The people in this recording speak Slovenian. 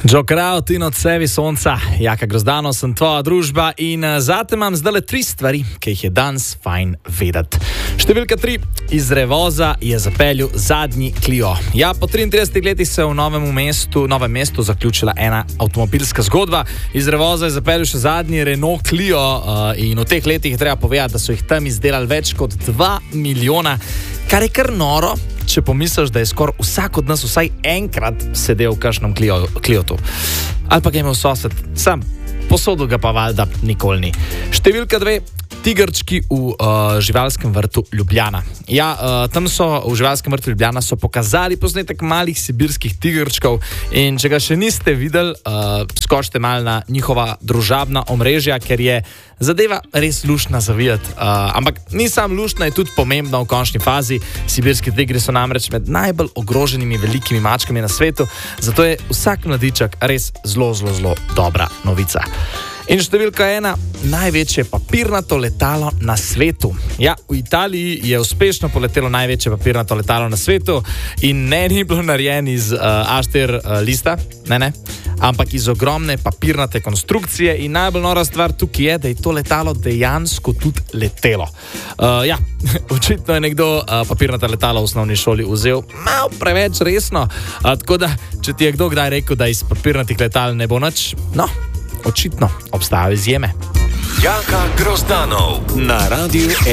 Joe Kraut in od sebi sonca, Jaka Grozdano, sem tvoja družba in zate imam zdaj le 3 stvari, ki jih je danes fajn vedeti. Številka 3. Iz Revoza je zapeljal zadnji Clio. Ja, po 33 letih se je v novem mestu zaključila ena avtomobilska zgodba. Iz Revoza je zapeljal še zadnji Renault Clio in v teh letih je treba povedati, da so jih tam izdelali več kot 2 milijona, kar je kar noro, če pomisliš, da je skoraj vsak od nas vsaj enkrat sedel v kakšnem Cliotu. Ali pa ga je imel sosed, sam posodil ga pa valjda nikoli ni. Številka 2. Tigrčki v živalskem vrtu Ljubljana. Ja, tam so v živalskem vrtu Ljubljana so pokazali posnetek malih sibirskih tigrčkov in če ga še niste videli, skočite malo na njihova družabna omrežja, ker je zadeva res luštna za videti. Ampak ni samo luštna, je tudi pomembna v končni fazi. Sibirski tigri so namreč med najbolj ogroženimi velikimi mačkami na svetu, zato je vsak mladiček res zelo dobra novica. In številka 1. Največje papirnato letalo na svetu. Ja, v Italiji je uspešno poletelo največje papirnato letalo na svetu in ni bilo narejeno iz A4 lista, ne, ampak iz ogromne papirnate konstrukcije in najbolj nora stvar tukaj je, da je to letalo dejansko tudi letelo. Ja, očitno je nekdo papirnata letala v osnovni šoli vzel malo preveč resno, tako da, če ti je kdo kdaj rekel, da iz papirnatih letal ne bo nič, no, očitno obstajajo izjeme. Jaka Grozdanov na Radiu